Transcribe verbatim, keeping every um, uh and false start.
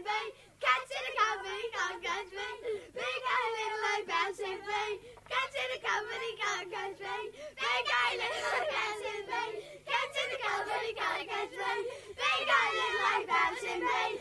me. Catch in the company, can't catch me. Big eye, little eye, bouncing me. Catch in the company, can't catch me. Big eye, little eye, bouncing me. Catch in the company, can't catch me. Big eye, little eye, bouncing me.